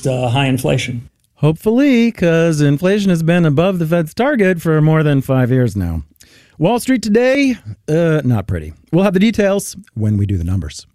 against high inflation. Hopefully, because inflation has been above the Fed's target for more than 5 years now. Wall Street today, not pretty. We'll have the details when we do the numbers.